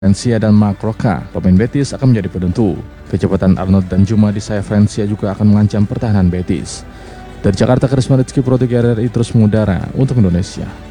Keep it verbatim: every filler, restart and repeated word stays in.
Valencia dan Marc Roca, pemain Betis, akan menjadi penentu. Kecepatan Arnold dan Juma di sayap Valencia juga akan mengancam pertahanan Betis. Dari Jakarta, Karisma Rizky, Pro tiga R R I terus mengudara untuk Indonesia.